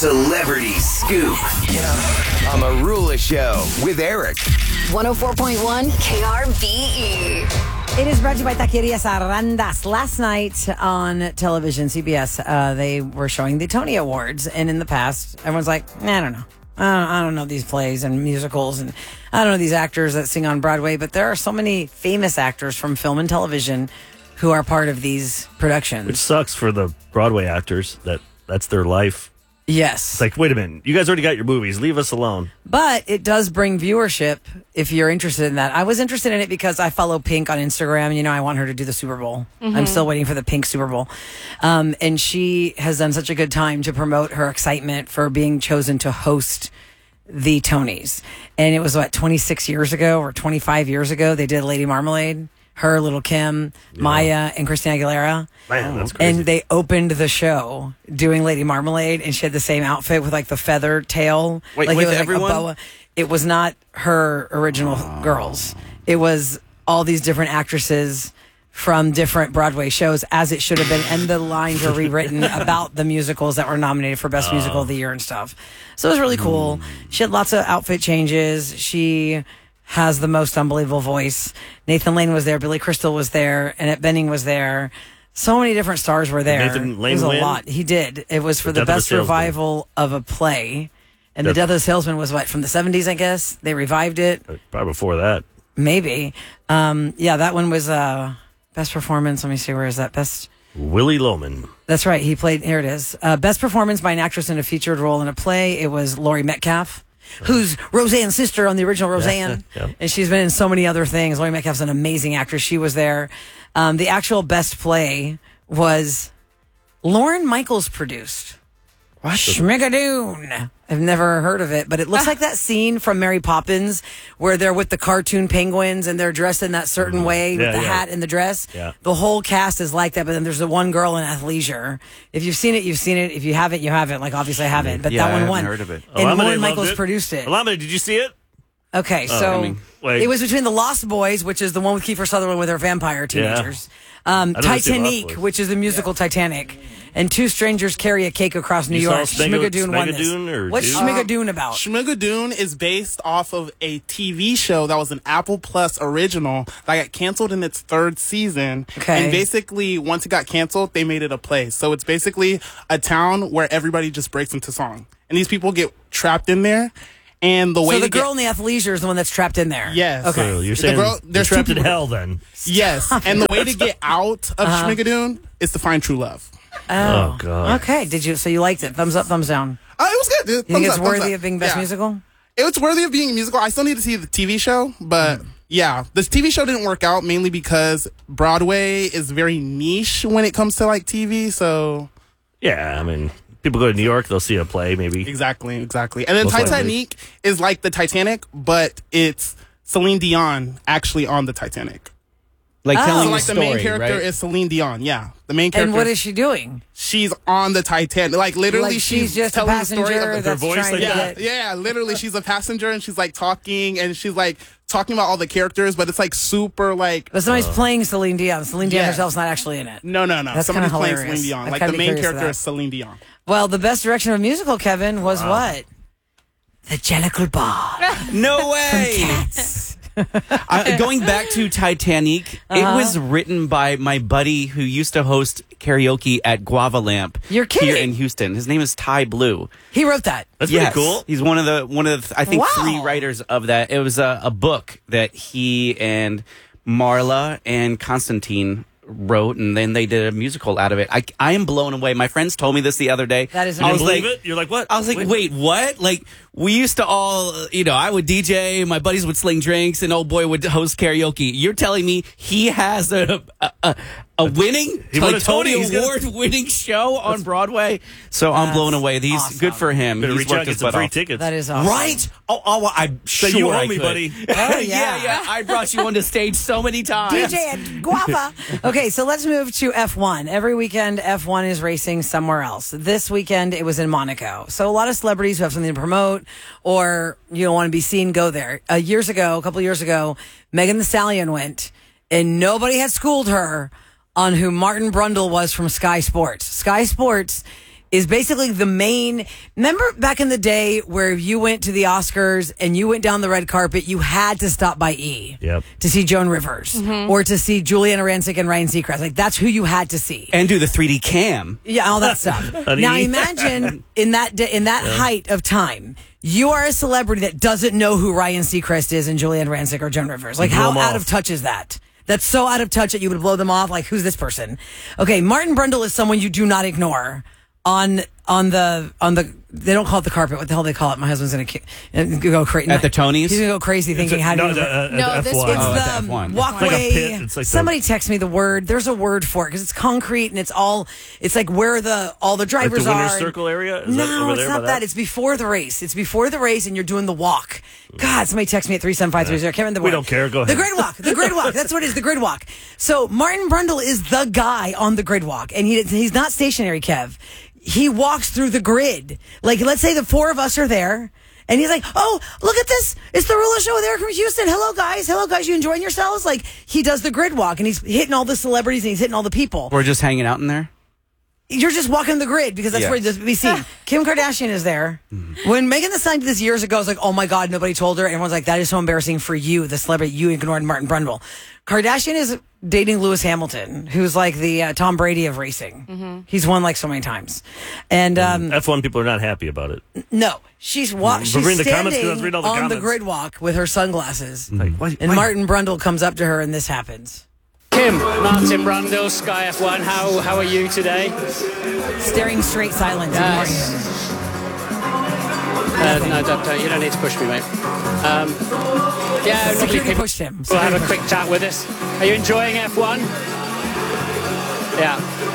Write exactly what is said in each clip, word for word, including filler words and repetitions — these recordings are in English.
Celebrity Scoop on the Rula Show with Eric. one oh four point one K R B E. It is brought to you by Taquerias Arandas. Last night on television, C B S, uh, they were showing the Tony Awards. And in the past, everyone's like, nah, I don't know. I don't, I don't know these plays and musicals. And I don't know these actors that sing on Broadway. But there are so many famous actors from film and television who are part of these productions. Which sucks for the Broadway actors that that's their life. Yes. It's like, wait a minute. You guys already got your movies. Leave us alone. But it does bring viewership if you're interested in that. I was interested in it because I follow Pink on Instagram. You know, I want her to do the Super Bowl. Mm-hmm. I'm still waiting for the Pink Super Bowl. Um, and she has done such a good time to promote her excitement for being chosen to host the Tonys. And it was, what, twenty-six years ago or twenty-five years ago, they did Lady Marmalade. Her, Little Kim, yeah. Maya, and Christina Aguilera. Man, that's crazy. And they opened the show doing Lady Marmalade, and she had the same outfit with like the feather tail. Wait, like with it was everyone? like a boa. It was not her original oh. girls. It was all these different actresses from different Broadway shows, as it should have been. And the lines were rewritten about the musicals that were nominated for Best oh. Musical of the Year and stuff. So it was really cool. Mm. She had lots of outfit changes. She has the most unbelievable voice. Nathan Lane was there, Billy Crystal was there, Annette Bening was there. So many different stars were there. Did Nathan Lane it was a win? lot. He did. It was for the, the best revival of a play. And Death. The Death of the Salesman was what, from the seventies, I guess? They revived it. Probably before that. Maybe. Um, yeah, that one was uh, best performance. Let me see, where is that? Best... Willie Loman. That's right. He played, here it is. Uh, best performance by an actress in a featured role in a play. It was Laurie Metcalf, who's Roseanne's sister on the original Roseanne. Yeah, yeah. And she's been in so many other things. Laurie Metcalf's an amazing actress. She was there. Um, the actual best play was Lorne Michaels produced. What? Schmigadoon. I've never heard of it, but it looks like that scene from Mary Poppins where they're with the cartoon penguins and they're dressed in that certain mm-hmm. way with yeah, the yeah. hat and the dress. Yeah. The whole cast is like that, but then there's the one girl in athleisure. If you've seen it, you've seen it. If you haven't, you haven't. Like, obviously I haven't, but yeah, that one I won. heard of it. And Alameda Lorne Michaels it. produced it. Alameda, did you see it? Okay, Oh, so I mean, like- it was between The Lost Boys, which is the one with Kiefer Sutherland with her vampire teenagers, Yeah. um, I never seen Lost Titanic, Boys. which is the musical Titanic, and Two Strangers Carry a Cake Across New You York. saw Schmiga- Schmigadoon won this. Schmigadoon or What's Doon? Schmigadoon about? Schmigadoon is based off of a T V show that was an Apple Plus original that got canceled in its third season. Okay. And basically, once it got canceled, they made it a play. So it's basically a town where everybody just breaks into song. And these people get trapped in there. And the way So the to girl get, in the athleisure is the one that's trapped in there. Yes. Okay. So you're saying girl- they're there's two trapped in people- hell then? Yes. And the way to get out of uh-huh. Schmigadoon is to find true love. Oh. Oh, God. Okay. Did you? So you liked it? Thumbs up, thumbs down. Uh, it was good. Dude. You think Thumbs it's up, thumbs worthy up. of being best Yeah. musical? It was worthy of being a musical. I still need to see the T V show, but mm. yeah, this T V show didn't work out mainly because Broadway is very niche when it comes to like T V. So Yeah, I mean, people go to New York, they'll see a play, maybe. exactly, exactly. And then Most Titanic likely. is like the Titanic, but it's Celine Dion actually on the Titanic. Like Oh. telling So a like story, the main character right? is Celine Dion. Yeah, the main character. And what is she doing? She's on the Titanic. Like literally, Like she's just a telling the story passenger of the, that's voice trying like to yeah, get... yeah, literally, she's a passenger and she's like talking and she's like talking about all the characters, but it's like super like. But somebody's playing Celine Dion. Celine Dion Yeah. herself's not actually in it. No, no, no. That's Somebody's kinda playing hilarious. Celine Dion. I'd Like kinda the be main curious of character that. is Celine Dion. Well, the best direction of a musical, Kevin, was what? The Jellicle Bar. No way! Cats. I, going back to Titanic, Uh-huh. it was written by my buddy who used to host karaoke at Guava Lamp You're here kidding. in Houston. His name is Ty Blue. He wrote that. That's Yes. pretty cool. He's one of the one of the, I think Wow. three writers of that. It was a, a book that he and Marla and Constantine wrote, and then they did a musical out of it. I, I am blown away. My friends told me this the other day. That is You I didn't was believe like, it? You're like, what? I was like, wait, what? Like, we used to all, uh, you know, I would D J, my buddies would sling drinks, and old boy would host karaoke. You're telling me he has a a, a, a winning, He won a like, Tony Tony. He's gonna- Award winning show on Broadway? So I'm That's blown away. He's awesome. good for him. Better He's reach out worked and get his some butt free off. tickets. That is awesome. Right? Oh, oh, I'm So sure you I owe me, could. buddy. Oh, yeah, yeah. yeah. I brought you on the stage so many times. D J at Guava. Okay, so let's move to F one. Every weekend, F one is racing somewhere else. This weekend, it was in Monaco. So a lot of celebrities who have something to promote or you don't want to be seen go there. Uh, years ago, a couple years ago, Megan Thee Stallion went, and nobody had schooled her on who Martin Brundle was from Sky Sports. Sky Sports is basically the main. Remember back in the day where you went to the Oscars and you went down the red carpet, you had to stop by E Yep. to see Joan Rivers or to see Juliana Rancic and Ryan Seacrest. Like that's who you had to see. And do the three D cam. Yeah, all that stuff. Now imagine in that day, in that height of time, you are a celebrity that doesn't know who Ryan Seacrest is and Juliana Rancic or Joan Rivers. Like You blow how 'em out off. of touch is that? That's so out of touch that you would blow them off. Like who's this person? Okay, Martin Brundle is someone you do not ignore on on the on the. They don't call it the carpet. What the hell they call it? My husband's gonna ki- and go crazy At the Tonys? He's gonna go crazy thinking how do no, you. the, uh, No, the this F one. was Oh, It's at the the F one. um, walkway. Like a pit. It's like the- Somebody text me the word. There's a word for it because it's concrete and it's all. It's like where the all the Like drivers the winner's are. circle area? Is no, that over it's there not by that. that? It's before the race. It's before the race, and you're doing the walk. God, somebody text me at three seven five three zero. I can't remember the We word. don't care. Go The ahead. grid walk. The grid walk. That's what it is. The grid walk. So Martin Brundle is the guy on the grid walk, and he he's not stationary, Kev. He walks through the grid. Like, let's say the four of us are there, and he's like, oh, look at this. It's the Rula Show with Eric from Houston. Hello, guys. Hello, guys. You enjoying yourselves? Like, he does the grid walk, and he's hitting all the celebrities, and he's hitting all the people. We're just hanging out in there. You're just walking the grid because that's Yes. where it's to be seen. Kim Kardashian is there. When Megan Thee Stallion did this years ago, I was like, oh my God, nobody told her. Everyone's like, that is so embarrassing for you, the celebrity. You ignored Martin Brundle. Kardashian is dating Lewis Hamilton, who's like the uh, Tom Brady of racing. He's won like so many times. And um, F one people are not happy about it. no, she's wa- Mm, she's reading the comments 'cause I standing was reading all the on the comments. grid walk with her sunglasses. Like, why, And why- Martin Brundle comes up to her and this happens. Kim, Martin Brundle, Sky F one. How how are you today? Staring straight silence. Yes. Uh, no, don't, don't, you don't need to push me, mate. Um, yeah, lovely Security people pushed him. will have a Security quick chat with us. Are you enjoying F one? Yeah.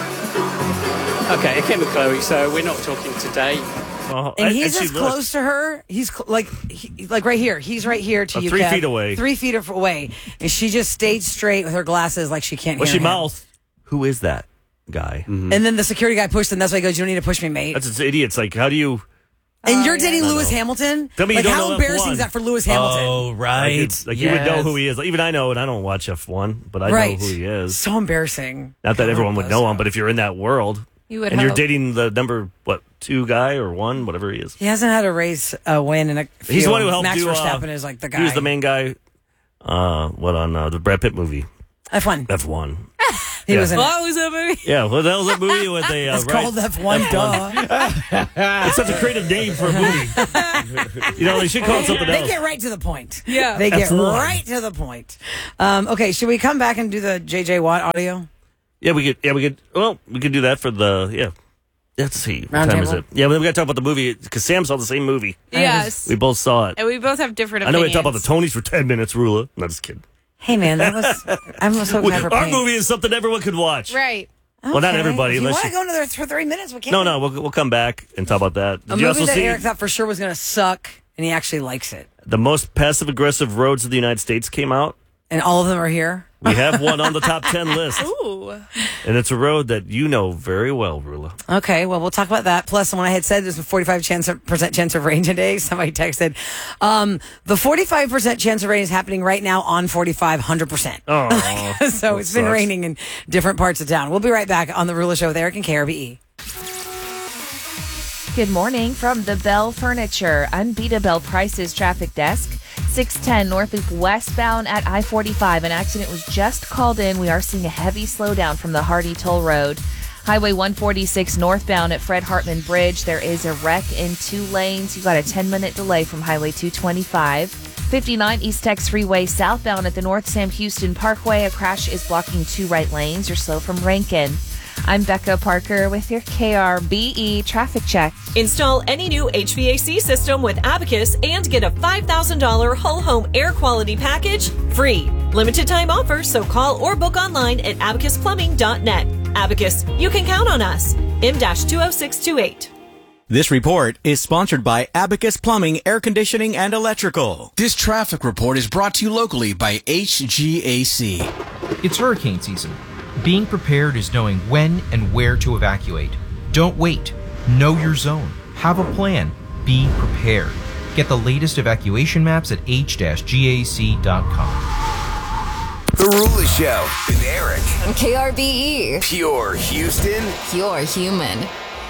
Okay, Kim and Chloe. So we're not talking today. Oh, And he's she as looked. close to her. He's cl- like, he, like right here. He's right here to Uh, you, three Kev. feet away. Three feet af- away, and she just stayed straight with her glasses, like she can't Well, hear she him. mouthed, who is that guy? And then the security guy pushed him. That's why he goes, "You don't need to push me, mate." That's just idiots. Like, how do you... and you're dating Lewis Hamilton. Tell me you like, don't how know F embarrassing one. is that for Lewis Hamilton? Oh, Like, right. it's, like you would know Yes. who he is. Like, even I know, and I don't watch F one, but I right. know who he is. So embarrassing. Not that everyone would know him, but if you're in that world, You would and you're hope. dating the number, what, two guy or one, whatever he is. He hasn't had a race uh, win in a. Few. He's the one who helped Max do... Uh, Verstappen is like the guy. He was the main guy, uh, what, on uh, the Brad Pitt movie, F one. F one. He yeah. was in. it. What was that movie? Yeah, well, that was a movie with a... Uh, It's right- called F one. Duh. It's such a creative name for a movie. You know, they should call it something They else. get right to the point. Yeah. They get F one. right to the point. Um, okay, should we come back and do the J J Watt audio? Yeah, we could. Yeah, we could. Well, we could do that for the. Yeah. Let's see. What Round time table? is it? Yeah, but then we got to talk about the movie because Sam saw the same movie. Yes. We both saw it. And we both have different I know we opinions. talked about the Tonys for ten minutes, Rula. No, just kidding. Hey man, that was I'm so glad for Our pain. movie is something everyone could watch. Right. Well, not Okay. everybody. If you Unless want to you, go into there for three minutes, we can. no, no, we'll we'll come back and talk about that. A Did you movie also that see Eric thought for sure was going to suck, and he actually likes it. the most passive aggressive roads of the United States came out? And all of them are here. We have one on the top ten list, Ooh. and it's a road that you know very well, Rula. Okay, well, we'll talk about that. Plus, when I had said there's a forty-five percent chance of rain today, somebody texted, um, the forty-five percent chance of rain is happening right now on forty-five, one hundred percent. Oh, So that it's been sucks. raining in different parts of town. We'll be right back on The Rula Show with Eric and K R B E. Good morning from the Bell Furniture Unbeatable Prices Traffic Desk. six ten North Loop westbound at I forty-five. An accident was just called in. We are seeing a heavy slowdown from the Hardy Toll Road. Highway one forty-six northbound at Fred Hartman Bridge. There is a wreck in two lanes. You got a ten minute delay from Highway two twenty-five. fifty-nine East Tex Freeway southbound at the North Sam Houston Parkway. A crash is blocking two right lanes. You're slow from Rankin. I'm Becca Parker with your K R B E traffic check. Install any new H V A C system with Abacus and get a five thousand dollars whole home air quality package free. Limited time offer, so call or book online at abacus plumbing dot net. Abacus, you can count on us. M two oh six two eight. This report is sponsored by Abacus Plumbing, Air Conditioning, and Electrical. This traffic report is brought to you locally by H G A C. It's hurricane season. Being prepared is knowing when and where to evacuate. Don't wait. Know your zone. Have a plan. Be prepared. Get the latest evacuation maps at h dash g a c dot com. The Rula Show with Eric. K R B E. Pure Houston. Pure human.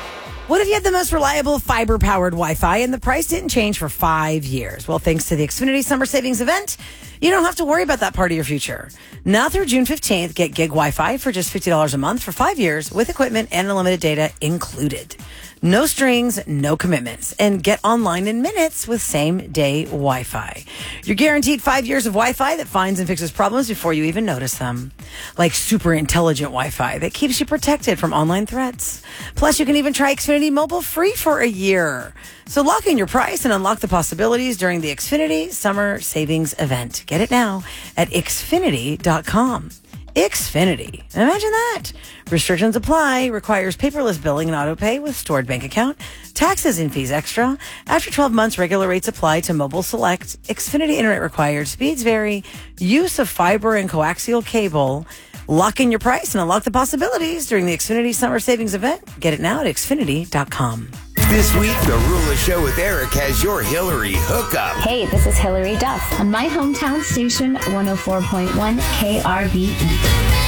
What if you had the most reliable fiber-powered Wi-Fi and the price didn't change for five years? Well, thanks to the Xfinity Summer Savings Event, you don't have to worry about that part of your future. Now through June fifteenth, get gig Wi-Fi for just fifty dollars a month for five years with equipment and unlimited data included. No strings, no commitments, and get online in minutes with same-day Wi-Fi. You're guaranteed five years of Wi-Fi that finds and fixes problems before you even notice them. Like super intelligent Wi-Fi that keeps you protected from online threats. Plus, you can even try Xfinity Mobile free for a year. So lock in your price and unlock the possibilities during the Xfinity Summer Savings Event. Get it now at Xfinity dot com. Xfinity. Imagine that. Restrictions apply. Requires paperless billing and auto pay with stored bank account. Taxes and fees extra. After twelve months, regular rates apply to mobile select. Xfinity internet required. Speeds vary. Use of fiber and coaxial cable. Lock in your price and unlock the possibilities during the Xfinity Summer Savings Event. Get it now at Xfinity dot com. This week, the Rula Show with Eric has your Hillary hookup. Hey, this is Hillary Duff on my hometown station, one oh four point one K R V E.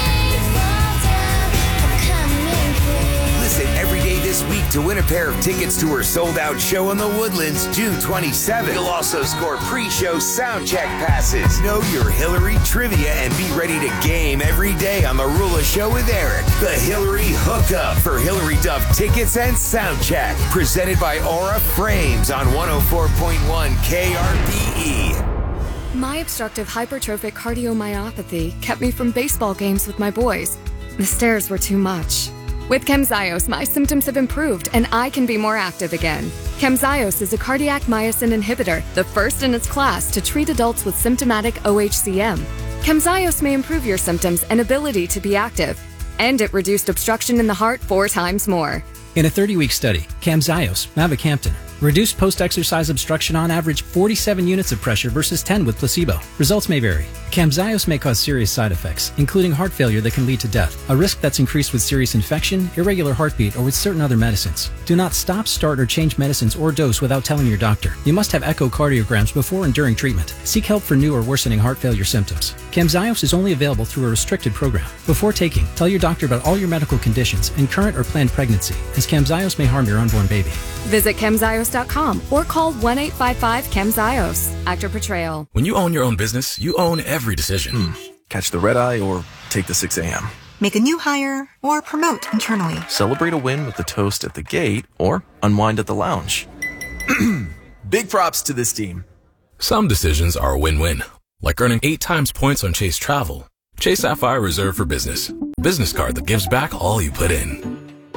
Listen every day this week to win a pair of tickets to her sold-out show in the Woodlands, June twenty-seventh. You'll also score pre-show sound check passes. Know your Hillary trivia and be ready to game every day on the Rula Show with Eric. The Hillary hookup for Hillary Duff tickets and sound check. Presented by Aura Frames on one oh four point one K R V E. My obstructive hypertrophic cardiomyopathy kept me from baseball games with my boys. The stairs were too much. With Camzyos, my symptoms have improved and I can be more active again. Camzyos is a cardiac myosin inhibitor, the first in its class to treat adults with symptomatic O H C M. Camzyos may improve your symptoms and ability to be active, and it reduced obstruction in the heart four times more. In a thirty-week study, Camzyos, mavacamten, reduced post-exercise obstruction on average forty-seven units of pressure versus ten with placebo. Results may vary. Camzyos may cause serious side effects, including heart failure that can lead to death, a risk that's increased with serious infection, irregular heartbeat, or with certain other medicines. Do not stop, start, or change medicines or dose without telling your doctor. You must have echocardiograms before and during treatment. Seek help for new or worsening heart failure symptoms. Camzyos is only available through a restricted program. Before taking, tell your doctor about all your medical conditions and current or planned pregnancy, as Camzyos may harm your unborn baby. Visit Camzyos dot com or call one eight five five Camzyos. Actor portrayal. When you own your own business, you own every decision. Hmm. Catch the red eye or take the six a.m. Make a new hire or promote internally. Celebrate a win with a toast at the gate or unwind at the lounge. Big props to this team. Some decisions are a win-win, like earning eight times points on Chase Travel. Chase Sapphire Reserve for Business. Business card that gives back all you put in.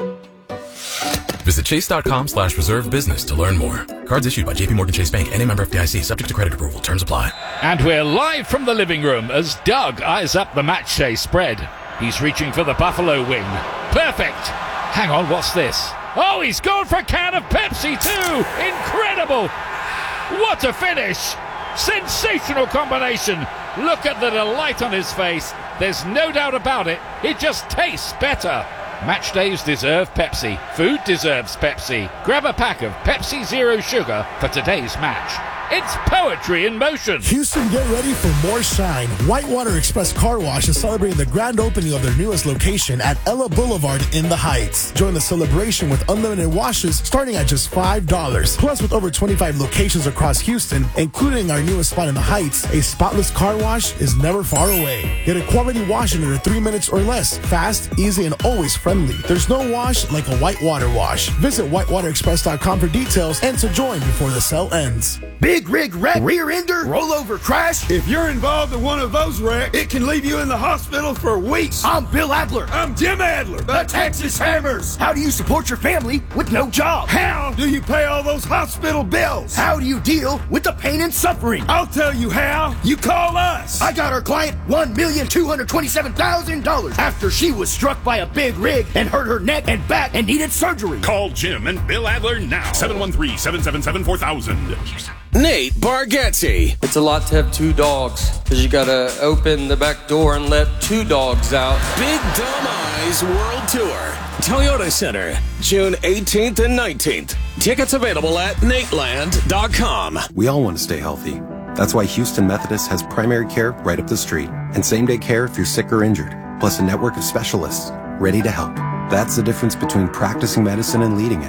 Visit chase.com slash reserve business to learn more. Cards issued by J P Morgan Chase Bank and a member F D I C, subject to credit approval. Terms apply. And we're live from the living room as Doug eyes up the match day spread. He's reaching for the Buffalo wing. Perfect. Hang on, what's this? Oh, he's gone for a can of Pepsi too. Incredible. What a finish. Sensational combination. Look at the delight on his face. There's no doubt about it. It just tastes better. Match days deserve Pepsi. Food deserves Pepsi. Grab a pack of Pepsi Zero Sugar for today's match. It's poetry in motion. Houston, get ready for more shine. Whitewater Express Car Wash is celebrating the grand opening of their newest location at Ella Boulevard in the Heights. Join the celebration with unlimited washes starting at just five dollars. Plus, with over twenty-five locations across Houston, including our newest spot in the Heights, a spotless car wash is never far away. Get a quality wash in under three minutes or less. Fast, easy, and always friendly. There's no wash like a Whitewater wash. Visit whitewater express dot com for details and to join before the sale ends. Big rig wreck, rear ender, rollover crash. If you're involved in one of those wrecks, it can leave you in the hospital for weeks. I'm Bill Adler. I'm Jim Adler, the Texas Hammers. How do you support your family with no job? How do you pay all those hospital bills? How do you deal with the pain and suffering? I'll tell you how. You call us. I got our client one million two hundred twenty-seven thousand dollars after she was struck by a big rig and hurt her neck and back and needed surgery. Call Jim and Bill Adler now. seven one three, seven seven seven, four thousand. Nate Bargatze. It's a lot to have two dogs, because you gotta open the back door and let two dogs out. Big Dumb Eyes World Tour. Toyota Center, June eighteenth and nineteenth. Tickets available at nateland dot com. We all want to stay healthy. That's why Houston Methodist has primary care right up the street and same-day care if you're sick or injured, plus a network of specialists ready to help. That's the difference between practicing medicine and leading it.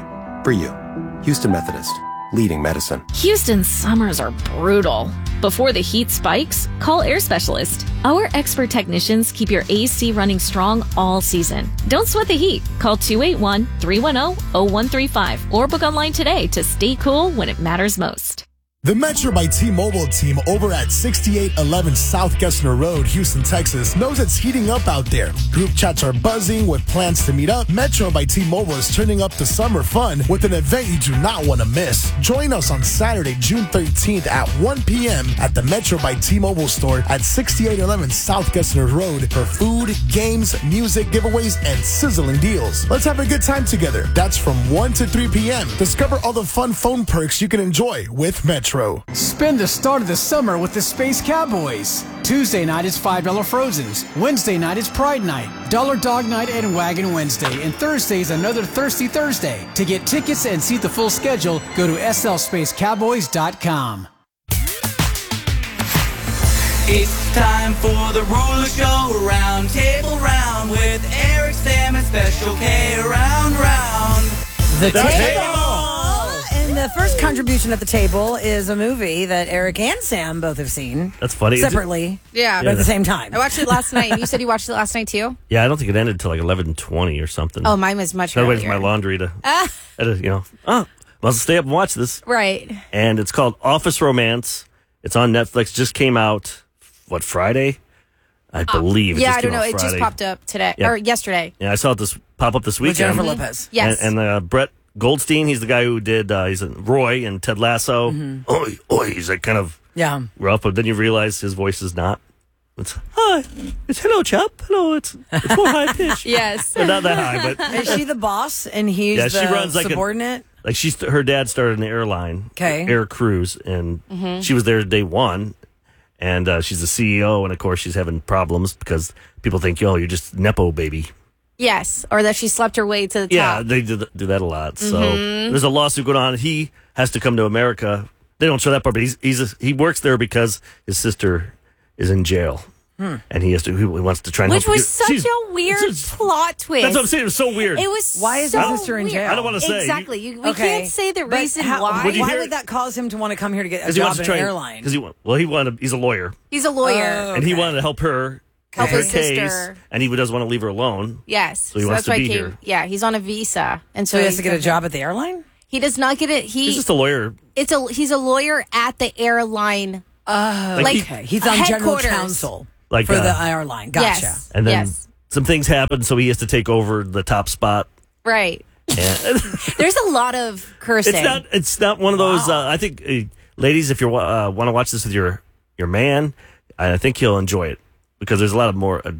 For you, Houston Methodist, leading medicine. Houston's summers are brutal. Before the heat spikes, call Air Specialist. Our expert technicians keep your A C running strong all season. Don't sweat the heat. Call two eight one, three one zero, zero one three five or book online today to stay cool when it matters most. The Metro by T-Mobile team over at sixty-eight eleven South Gessner Road, Houston, Texas, knows it's heating up out there. Group chats are buzzing with plans to meet up. Metro by T-Mobile is turning up the summer fun with an event you do not want to miss. Join us on Saturday, June thirteenth at one p.m. at the Metro by T-Mobile store at sixty-eight eleven South Gessner Road for food, games, music, giveaways, and sizzling deals. Let's have a good time together. That's from one to three p.m. Discover all the fun phone perks you can enjoy with Metro. Spend the start of the summer with the Space Cowboys. Tuesday night is five dollar Frozens. Wednesday night is Pride Night. Dollar Dog Night and Wagon Wednesday. And Thursday is another Thirsty Thursday. To get tickets and see the full schedule, go to S L space cowboys dot com. It's time for the Ruler Show Round Table Round with Eric, Sam, and Special K. Round Round. The, the table. table. And the first contribution at the table is a movie that Eric and Sam both have seen. That's funny. Separately. Yeah. But at the same time. I watched it last night. You said you watched it last night too? Yeah, I don't think it ended until like eleven twenty or something. Oh, mine was much I earlier. waited for my laundry to, Ah. I had to, you know, oh, must stay up and watch this. Right. And it's called Office Romance. It's on Netflix. Just came out, what, Friday? I believe. Yeah, it just I don't came know. out It just Friday. popped up today Yeah. or yesterday. Yeah, I saw this pop up this With weekend. Jennifer Lopez. Yes. And, and uh, Brett Goldstein, he's the guy who did, uh, he's in Roy and Ted Lasso. Mhm. Oi, oi, he's like kind of Yeah. rough, but then you realize his voice is not. It's, hi, it's hello, chap. Hello, it's it's more high pitch. Yes. Not that high, but. Is she the boss and he's Yeah, the she runs like a- subordinate? Like she's her dad started an airline, 'Kay. Air Cruise, and Mhm. she was there day one, and uh, she's the C E O, and of course she's having problems because people think, yo, you're just nepo baby. Yes. Or that she slept her way to the Yeah, top. they do, th- do that a lot. So Mhm. there's a lawsuit going on. He has to come to America. They don't show that part, but he's he's a, he works there because his sister is in jail, Hmm. and he has to he wants to try and Which help. was such She's- a weird plot twist. That's what I'm saying. It was so weird. It was Why is so his sister in weird. jail? I don't wanna say. Exactly. You, we Okay. can't say the But reason how- why. Would you Why hear- would that cause him to want to come here to get a Because he job wants to in try an and- airline? 'cause he wa- well he wanted he's a lawyer. He's a lawyer. And he wanted to help her Help with her his case, sister. and he doesn't want to leave her alone. Yes. So he wants that's to why be he came. here. Yeah, he's on a visa, and so, So he has to he's get a gonna- job at the airline? He does not get it. He He's just a lawyer. It's a he's a lawyer at the airline. Oh, Like he- okay. He's on general headquarters. counsel Like, for uh, the airline. Gotcha. Yes. And then yes. some things happen, so he has to take over the top spot. Right. And There's a lot of cursing. it's not. It's not one of those. Uh, I think, uh, ladies, if you uh, want to watch this with your your man, I think he'll enjoy it because there's a lot of more uh,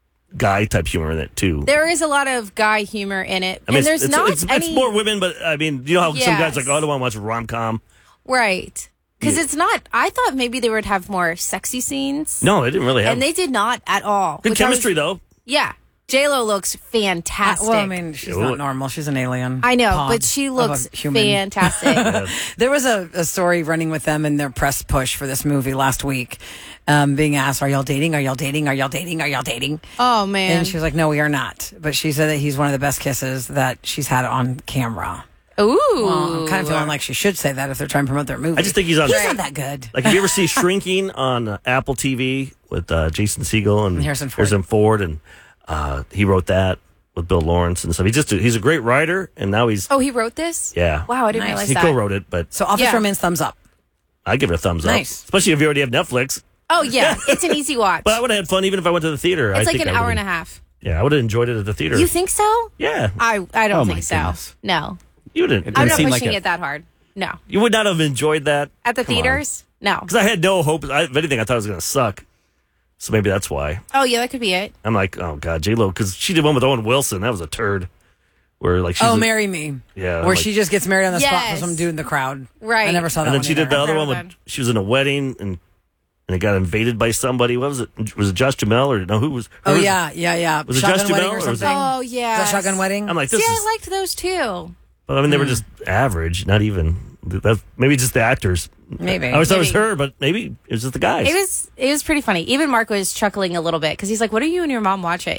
guy type humor in it too. There is a lot of guy humor in it, I mean, and there's it's, not it's, any it's more women, but I mean, you know how some guys Yes. like, oh, I don't want to watch a rom com. right because Yeah. it's not. I thought maybe they would have more sexy scenes. No, they didn't really have and they did not at all. good which I was- chemistry though. Yeah, J Lo looks fantastic. Well, I mean, she's not normal. She's an alien. I know, pod but she of looks a human. fantastic. There was a, a story running with them in their press push for this movie last week, um, being asked, "Are y'all dating? Are y'all dating? Are y'all dating? Are y'all dating?" Oh man! And she was like, "No, we are not." But she said that he's one of the best kisses that she's had on camera. Ooh, Well, I'm kind of feeling like she should say that if they're trying to promote their movie. I just think he's on. He's not that good. Like, if you ever see Shrinking on uh, Apple T V with uh, Jason Segel and And Harrison Ford. Harrison Ford, and uh, he wrote that with Bill Lawrence and stuff. He just he's a great writer, and now he's Oh, he wrote this? yeah. Wow, I didn't Nice. realize He that. co-wrote it, but So, Office Yeah. Romance, thumbs up. I give it a thumbs Nice. up, especially if you already have Netflix. Oh yeah, it's an easy watch. But I would have had fun even if I went to the theater. I it's like think an I hour and would've- a half. Yeah, I would have enjoyed it at the theater. You think so? Yeah, I I don't Oh, my think so. goodness. No, you didn't. I'm not pushing it that hard. No, You would not have enjoyed that at the Come on. theaters. No. Because I had no hope. I, if anything, I thought it was going to suck. So maybe that's why. Oh yeah, that could be it. I'm like, oh god, J Lo, because she did one with Owen Wilson. That was a turd. Where like, she's Oh, a- Marry Me. Yeah, I'm Where like- she just gets married on the spot Yes. for some dude in the crowd. Right. I never saw that And then one she did the either. other one with she was in a wedding and and it got invaded by somebody. What was it? Was it Josh Jamel or no? Who was? Who Oh, was- yeah, yeah, yeah. Was it Shotgun Josh Wedding Jamel or or was it- something? Oh yeah, Is that Shotgun Wedding? I'm like, See, this I is. liked those too. But I mean, they were Mm. just average, not even. That, maybe just the actors. Maybe. I always thought it was Maybe. her, but maybe it was just the guys. It was it was pretty funny. Even Mark was chuckling a little bit because he's like, "What are you and your mom watching?"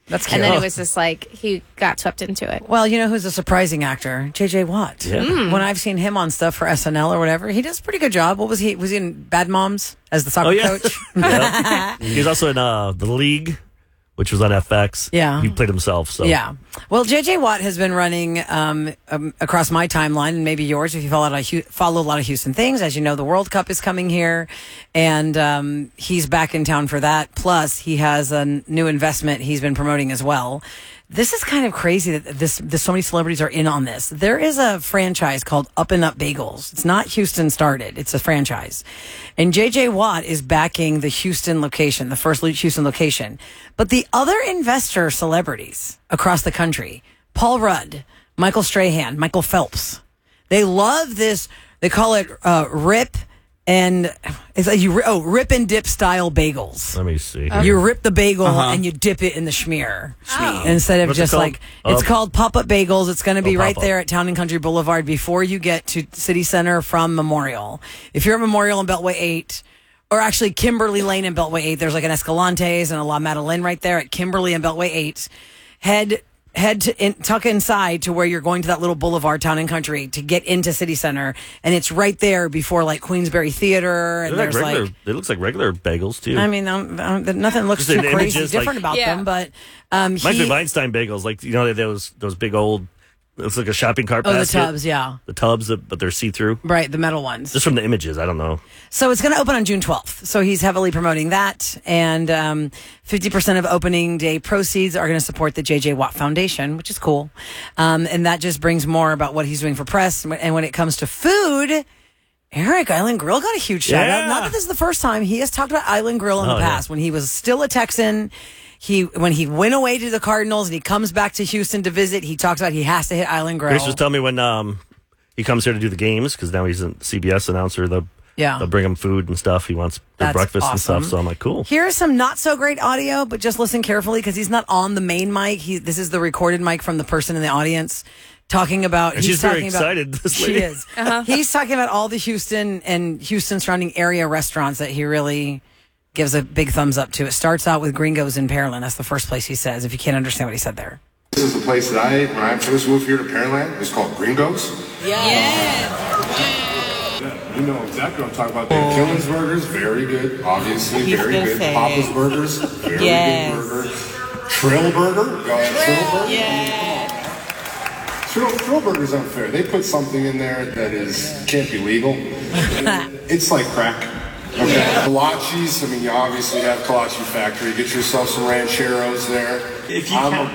That's cute. And then Oh. it was just like he got swept into it. Well, you know who's a surprising actor? J J Watt. Yeah. Mm. When I've seen him on stuff for S N L or whatever, he does a pretty good job. What was he? Was he in Bad Moms as the soccer Oh, yeah. coach? Yeah. He's also in uh, The League, which was on F X. Yeah. He played himself. So Yeah. Well, J J Watt has been running um, um, across my timeline and maybe yours if you follow a, lot of Hu- follow a lot of Houston things. As you know, the World Cup is coming here, and um, he's back in town for that. Plus, he has a n- new investment he's been promoting as well. This is kind of crazy that this, this so many celebrities are in on this. There is a franchise called Up and Up Bagels. It's not Houston started. It's a franchise. And J J Watt is backing the Houston location, the first Houston location. But the other investor celebrities across the country, Paul Rudd, Michael Strahan, Michael Phelps, they love this. They call it uh, RIP. And it's like you oh rip and dip style bagels. Let me see. You rip the bagel Uh-huh. and you dip it in the schmear instead of What's it just called? like it's Uh, called Pop Up Bagels. It's going to be Oh, right Pop-Up. there at Town and Country Boulevard before you get to City Center from Memorial. If you're at Memorial and Beltway eight, or actually Kimberly Lane and Beltway eight, there's like an Escalante's and a La Madeleine right there at Kimberly and Beltway eight. Head head to in, tuck inside to where you're going to that little boulevard, Town and Country, to get into City Center, and it's right there before like Queensberry Theater, and They're like there's regular, like. it looks like regular bagels too. I mean, um, um, nothing looks Just too in crazy images, different like- about Yeah. them, but um, Reminds me he, of Einstein bagels, like you know those those big old. It's like a shopping cart oh, the basket. tubs, yeah, The tubs, that, but they're see through. right, the metal ones. Just from the images, I don't know. So it's going to open on June twelfth. So he's heavily promoting that. And um, fifty percent of opening day proceeds are going to support the J J Watt Foundation, which is cool. Um, and that just brings more about what he's doing for press. And when it comes to food, Eric, Island Grill got a huge shout out. Yeah. Not that this is the first time. He has talked about Island Grill in Oh, the past. yeah. When he was still a Texan, he when he went away to the Cardinals and he comes back to Houston to visit, he talks about he has to hit Island Grill. Grace was telling me when um, he comes here to do the games, because now he's a C B S announcer. They'll, Yeah. they'll bring him food and stuff. He wants their That's breakfast and awesome. stuff. So I'm like, cool. Here's some not so great audio, but just listen carefully because he's not on the main mic. He, this is the recorded mic from the person in the audience talking about. And he's she's very talking about- excited, this She lady. is. He's talking about all the Houston and Houston surrounding area restaurants that he really gives a big thumbs up to. It starts out with Gringos in Pearland. That's the first place he says. If you can't understand what he said there. This is the place that I, when I first moved here to Pearland, it's called Gringos. Yeah, you know exactly what I'm talking about. There. Killen's Burgers, very good, obviously, He's very gonna good. say Papa's it. Burgers, very Yes. good burger. Trill Burger, y'all have Trill Burger? Yeah. Trill, Trill Burger's unfair. They put something in there that is can't be legal. It's like crack. Okay. Kolaches, I mean, you obviously have Kolache Factory. Get yourself some rancheros there. If you I'm count-